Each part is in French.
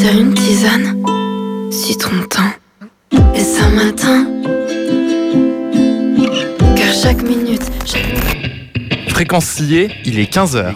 T'as une tisane, citron thym, et ça m'atteint. Car chaque minute, Fréquence liée, il est 15h.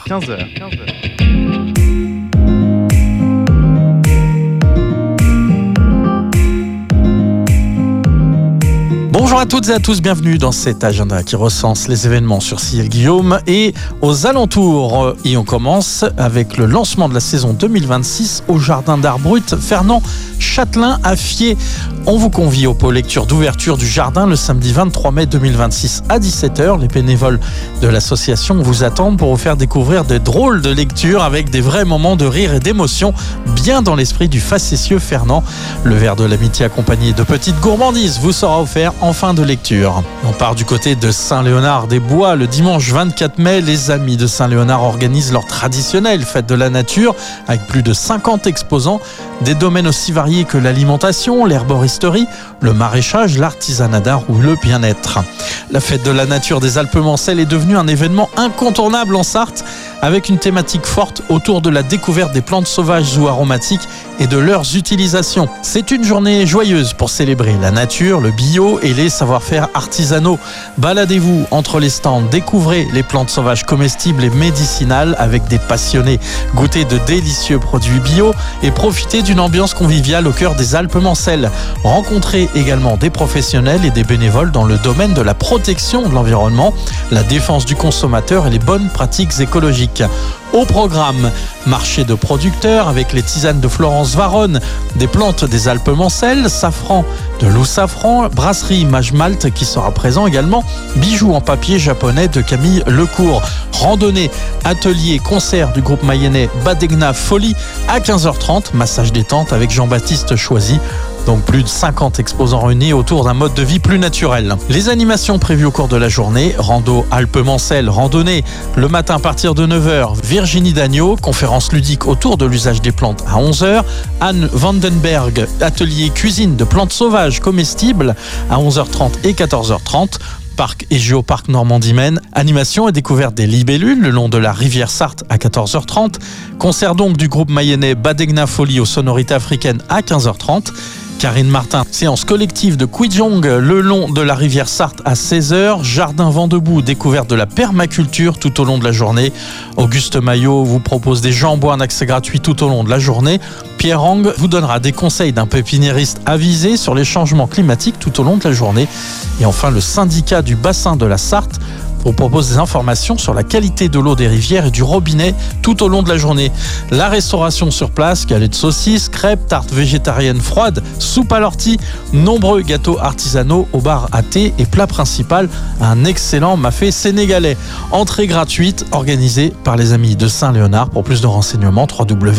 Bonjour à toutes et à tous, bienvenue dans cet agenda qui recense les événements sur Ciel-Guillaume et aux alentours. Et on commence avec le lancement de la saison 2026 au Jardin d'Art Brut Fernand Châtelain à Fier. On vous convie au pôle lecture d'ouverture du jardin le samedi 23 mai 2026 à 17h. Les bénévoles de l'association vous attendent pour vous faire découvrir des drôles de lectures avec des vrais moments de rire et d'émotion, bien dans l'esprit du facétieux Fernand. Le verre de l'amitié accompagné de petites gourmandises vous sera offert en fin de lecture. On part du côté de Saint-Léonard-des-Bois. Le dimanche 24 mai, les amis de Saint-Léonard organisent leur traditionnelle fête de la nature avec plus de 50 exposants, des domaines aussi variés que l'alimentation, l'herboristerie, le maraîchage, l'artisanat d'art ou le bien-être. La fête de la nature des Alpes-Mancelles est devenue un événement incontournable en Sarthe avec une thématique forte autour de la découverte des plantes sauvages ou aromatiques et de leurs utilisations. C'est une journée joyeuse pour célébrer la nature, le bio et les savoir-faire artisanaux. Baladez-vous entre les stands, découvrez les plantes sauvages comestibles et médicinales avec des passionnés. Goûtez de délicieux produits bio et profitez d'une ambiance conviviale au cœur des Alpes-Mancelles. Rencontrez également des professionnels et des bénévoles dans le domaine de la protection de l'environnement, la défense du consommateur et les bonnes pratiques écologiques. Au programme, marché de producteurs avec les tisanes de Florence Varonne, des plantes des Alpes-Mancelles, safran de Loup Safran, brasserie Mage Malte qui sera présent également, bijoux en papier japonais de Camille Lecourt, randonnée, atelier, concert du groupe mayennais Badegna Folie à 15h30, massage détente avec Jean-Baptiste Choisy. Donc plus de 50 exposants réunis autour d'un mode de vie plus naturel. Les animations prévues au cours de la journée, rando Alpes-Mancelles, randonnée, le matin à partir de 9h, Virginie Dagneau, conférence ludique autour de l'usage des plantes à 11h, Anne Vandenberg, atelier cuisine de plantes sauvages comestibles à 11h30 et 14h30, Parc et Géoparc Normandie-Maine, animation et découverte des libellules le long de la rivière Sarthe à 14h30, concert donc du groupe mayennais Badegna Folie aux sonorités africaines à 15h30, Karine Martin, séance collective de Kwijong le long de la rivière Sarthe à 16h, Jardin Vent debout, découverte de la permaculture tout au long de la journée. Auguste Maillot vous propose des jambons en accès gratuit tout au long de la journée. Pierre Hang vous donnera des conseils d'un pépiniériste avisé sur les changements climatiques tout au long de la journée. Et enfin, le syndicat du bassin de la Sarthe vous propose des informations sur la qualité de l'eau des rivières et du robinet tout au long de la journée. La restauration sur place, galets de saucisses, crêpes, tartes végétariennes froides, soupe à l'ortie, nombreux gâteaux artisanaux au bar à thé et plat principal, un excellent mafé sénégalais. Entrée gratuite organisée par les Amis de Saint-Léonard. Pour plus de renseignements,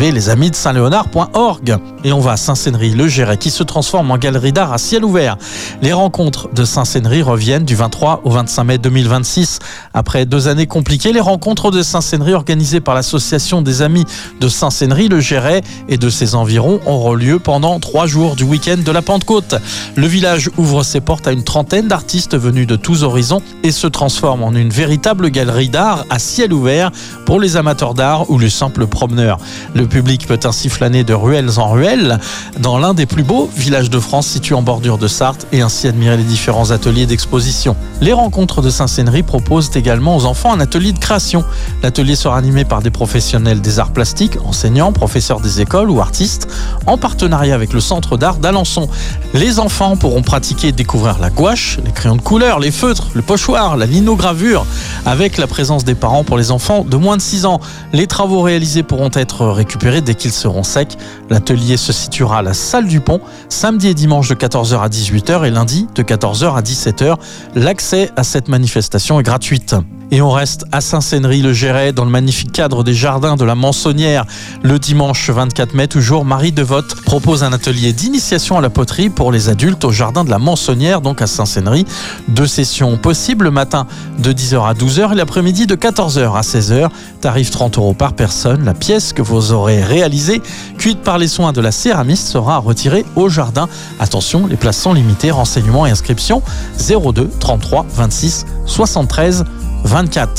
www.lesamisdesaintléonard.org. Et on va à Saint-Cénry-le-Géret qui se transforme en galerie d'art à ciel ouvert. Les rencontres de Saint-Cénry reviennent du 23 au 25 mai 2026. Après 2 années compliquées, les rencontres de Saint-Cénry organisées par l'association des Amis de Saint-Cénry-le-Géret et de ses environs auront lieu pendant 3 jours du week-end de la Pentecôte. Le village ouvre ses portes à une trentaine d'artistes venus de tous horizons et se transforme en une véritable galerie d'art à ciel ouvert pour les amateurs d'art ou les simples promeneurs. Le public peut ainsi flâner de ruelles en ruelles dans l'un des plus beaux villages de France situé en bordure de Sarthe et ainsi admirer les différents ateliers d'exposition. Les rencontres de Saint-Cénry proposent également aux enfants un atelier de création. L'atelier sera animé par des professionnels des arts plastiques, enseignants, professeurs des écoles ou artistes, en partenariat avec le Centre d'art d'Alençon. Les enfants pourront pratiquer et découvrir la gouache, les crayons de couleur, les feutres, le pochoir, la linogravure, avec la présence des parents pour les enfants de moins de 6 ans. Les travaux réalisés pourront être récupérés dès qu'ils seront secs. L'atelier se situera à la salle du Pont, samedi et dimanche de 14h à 18h et lundi de 14h à 17h. L'accès à cette manifestation est gratuite. Et on reste à Saint-Cénry-le-Géret dans le magnifique cadre des jardins de la Mansonnière. Le dimanche 24 mai, toujours, Marie Devote propose un atelier d'initiation à la poterie pour les adultes au jardin de la Mansonnière, donc à Saint-Cénry. 2 sessions possibles, le matin de 10h à 12h et l'après-midi de 14h à 16h. Tarif 30 € par personne. La pièce que vous aurez réalisée, cuite par les soins de la céramiste, sera retirée au jardin. Attention, les places sont limitées. Renseignements et inscriptions 02 33 26 73 24.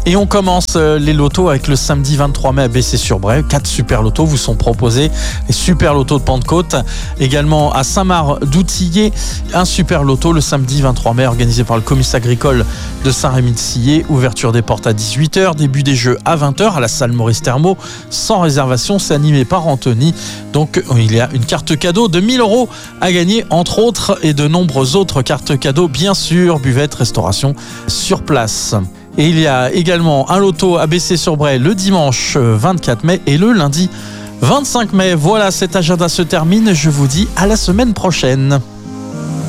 Et on commence les lotos avec le samedi 23 mai à Bessay-sur-Bray. 4 super lotos vous sont proposés. Les super lotos de Pentecôte. Également à Saint-Marc-d'Outillet, un super loto le samedi 23 mai organisé par le comice agricole de Saint-Rémy-de-Sillé. Ouverture des portes à 18h, début des jeux à 20h à la salle Maurice Thermo. Sans réservation, c'est animé par Anthony. Donc il y a une carte cadeau de 1000 € à gagner entre autres et de nombreuses autres cartes cadeaux, bien sûr, buvette, restauration sur place. Et il y a également un loto à Bessay-sur-Bray le dimanche 24 mai et le lundi 25 mai. Voilà, cet agenda se termine. Je vous dis à la semaine prochaine.